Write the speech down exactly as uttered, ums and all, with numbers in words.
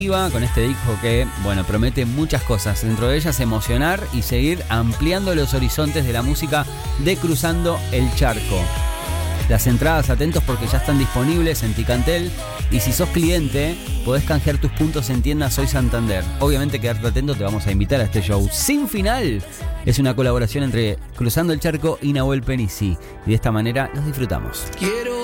con este disco que, bueno, promete muchas cosas, dentro de ellas emocionar y seguir ampliando los horizontes de la música de Cruzando el Charco. Las entradas, atentos porque ya están disponibles en Ticantel, y si sos cliente podés canjear tus puntos en tiendas Soy Santander. Obviamente quedarte atento, te vamos a invitar a este show sin final. Es una colaboración entre Cruzando el Charco y Nahuel Penisi, y de esta manera los disfrutamos. Quiero